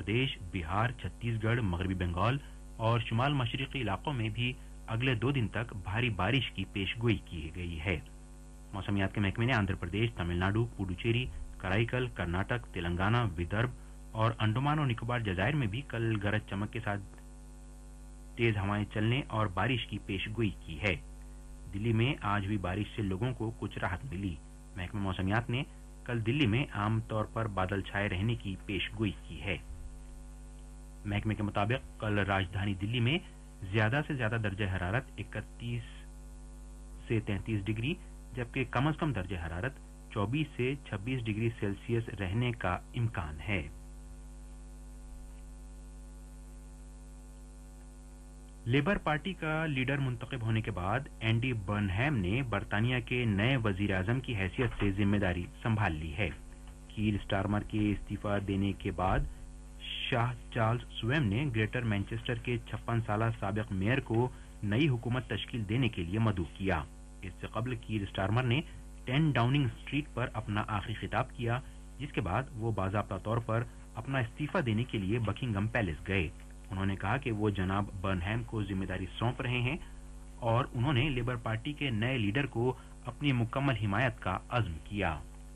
प्रदेश, बिहार, छत्तीसगढ़, मगरबी बंगाल और शुमाल मशरक़ी इलाकों में भी अगले 2 दिन तक भारी बारिश की पेशगोई की गई है। मौसमियात के महकमे ने आंध्र प्रदेश, तमिलनाडु, पुडुचेरी, कराईकल, कर्नाटक, तेलंगाना, विदर्भ और अंडमान और निकोबार जजायर में भी कल गरज चमक के साथ तेज हवाएं चलने और बारिश की पेशगोई की है। दिल्ली में आज हुई बारिश से लोगों को कुछ राहत मिली। महकमे मौसमियात ने कल दिल्ली में आमतौर पर बादल छाए रहने की पेशगोई की है। महकमे के मुताबिक कल राजधानी दिल्ली में ज्यादा से ज्यादा दर्जे हरारत 31 से 33 डिग्री जबकि कम से कम दर्जे हरारत 24 से 26 डिग्री सेल्सियस रहने का इम्कान है। लेबर पार्टी का लीडर मुंतखब होने के बाद एंडी बर्नहैम ने बरतानिया के नए वजीर आजम की हैसियत से जिम्मेदारी संभाल ली है। कीर स्टारमर के इस्तीफा देने के बाद शाह चार्ल्स स्वयं ने ग्रेटर मैनचेस्टर के 56 साल साबिक मेयर को नई हुकूमत तश्कील देने के लिए मदऊ किया। इससे कबल कीर स्टारमर ने 10 डाउनिंग स्ट्रीट पर अपना आखिरी खिताब किया, जिसके बाद वो बाज़ाब्ता तौर पर अपना इस्तीफा देने के लिए बकिंगम पैलेस गए। उन्होंने कहा कि वो जनाब बर्नहैम को जिम्मेदारी सौंप रहे हैं और उन्होंने लेबर पार्टी के नए लीडर को अपनी मुकम्मल हिमायत का अज़्म किया।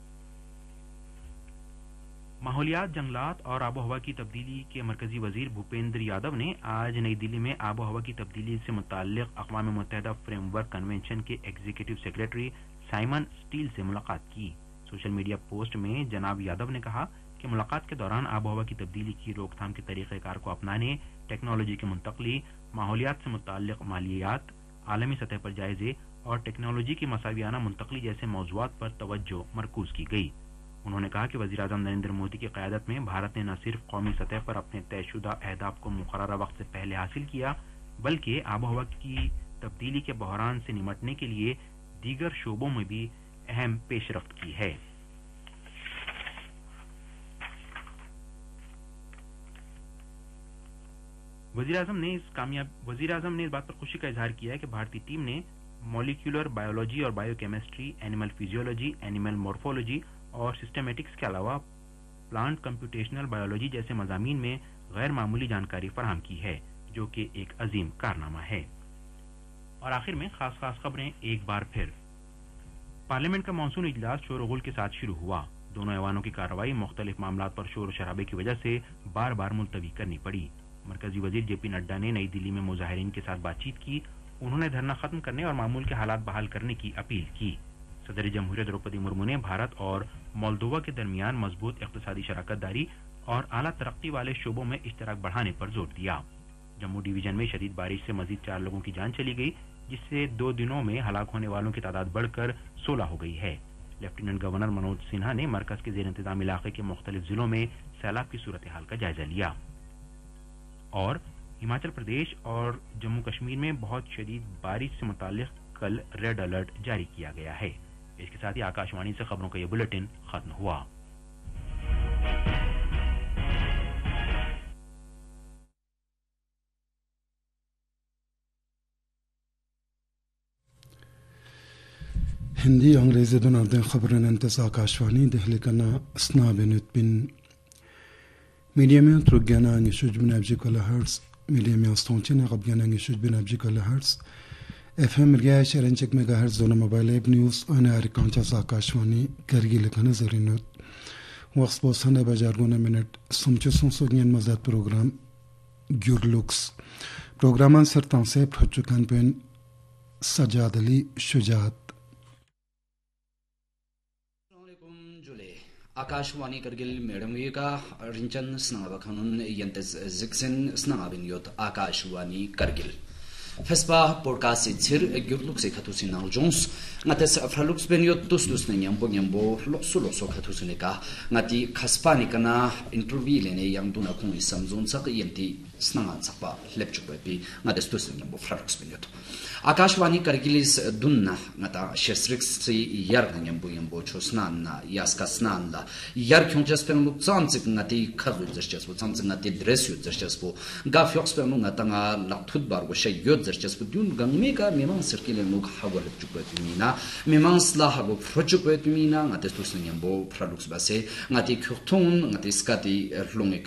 माहौलियात, जंगलात और आबोहवा की तब्दीली के मरकजी वजीर भूपेंद्र यादव ने आज नई दिल्ली में आबोहवा की तब्दीली से मुताल्लिक अक़वाम मुत्तहिदा फ्रेमवर्क कन्वेंशन के एग्जीक्यूटिव सेक्रेटरी साइमन स्टील से मुलाकात की। सोशल मीडिया पोस्ट में जनाब यादव ने कहा कि मुलाकात के दौरान आबोहवा की तब्दीली की रोकथाम के तरीक़ेकार को अपनाने, टेक्नोलॉजी की मुंतकली, माहौलियात से मुताल्लिक मालियात, आलमी सतह पर जायजे और टेक्नोलॉजी की मसावियाना मुंतकली जैसे मौज़ूआत पर तवज्जो मरकूज की गई। उन्होंने कहा कि वज़ीर आज़म नरेंद्र मोदी की क़यादत में भारत ने न सिर्फ कौमी सतह पर अपने तयशुदा अहदाफ को मुकर्ररा वक्त से पहले हासिल किया, बल्कि आबोहवा की तब्दीली के बहरान से निमटने के लिए दीगर शोबों में भी अहम पेशरफ्त की है। वज़ीर आज़म ने इस बात पर खुशी का इजहार किया है कि भारतीय टीम ने मॉलिक्यूलर बायोलॉजी और biochemistry, animal physiology, animal morphology और सिस्टमेटिक्स के अलावा प्लांट कंप्यूटेशनल बायोलॉजी जैसे मज़ामीन में गैर मामूली जानकारी फराहम की है, जो कि एक अजीम कारनामा है। और आखिर में खास खबरें एक बार फिर। पार्लियामेंट का मानसून इजलास शोर गुल के साथ शुरू हुआ। दोनों ऐवानों की कार्रवाई मुख्तलिफ मामलात पर शोर शराबे की वजह से बार बार मुलतवी करनी पड़ी। मरकजी वजीर जेपी नड्डा ने नई दिल्ली में मुजाहिरीन के साथ बातचीत की। उन्होंने धरना खत्म करने और मामूल के हालात बहाल करने की अपील की। सदर जमहूरियत द्रौपदी मुर्मू ने भारत और मोल्दोवा के दरमियान मजबूत इक़्तिसादी शराकतदारी और आला तरक्की वाले शोबों में इश्तराक बढ़ाने पर जोर दिया। जम्मू डिवीजन में शदीद बारिश से मजीद 4 लोगों की जान चली गई, जिससे 2 दिनों में हलाक होने वालों की तादाद बढ़कर 16 हो गई है। लेफ्टिनेंट गवर्नर मनोज सिन्हा ने मरकज के ज़ेर इंतज़ाम इलाके के मुख्तलिफ जिलों में सैलाब की सूरत हाल का जायजा लिया। और हिमाचल प्रदेश और जम्मू कश्मीर में बहुत शदीद बारिश से मुताल्लिक कल रेड अलर्ट जारी किया गया है। इसके साथ ही आकाशवाणी से खबरों का यह बुलेटिन खत्म हुआ। हिंदी अंग्रेजी दोनों खबरें इंतज़ार आकाशवाणी दिल्ली का ना स्ना बिन मीडिया में ट्रुगयाना निशुज बिन अब्जी कलहर्ट्स मीडिया में अस्टोंचिन गबयाना निशुज बिन अब्जी कलहर्ट्स FM रिया शरणचक मेगाहर्ट्ज दोनों मोबाइल ऐप न्यूज़ अने आरिकांचा आकाशवाणी करगी लिखने जरिनोत वक्त पोसने बाजार गुना मिनट सुमचो सुनियन मजाद प्रोग्राम ग्यूरलुक्स प्रोग्राम सरतां से फचुकन पेन सजाद अली शुजात आकाशवाणी करगिल मैडम का रिंचन स्नाब खनुन यंतस जिक्सन स्नाबिन योत आकाशवाणी करगिल फेस्पा पॉडकास्ट सिर ग्युरलुक से खतुसि now Jones ngate fralux benyo tus ne nyambo loso khathusune ka ngati khaspani kana interview le ne yang duna khung samzon sak yenti snanga sakpa lepchu pe ngate tus ne nyambo fralux benyo akashwani kargilis dunna ngata shesrix si yar nyambo chosnan na yaska snan la yar khongjas pen luk chamsik ngati khazu jerchas bu chamsik ngati dress yu jerchas bu ga fyox pen ngata nga lakthut bar go shay yod jerchas bu dun gangme ka memang circle nuk hawal lepchu pe mina memang slah hago project pe mina ngate tus ne nyambo fralux base ngati khthun ngati skati longe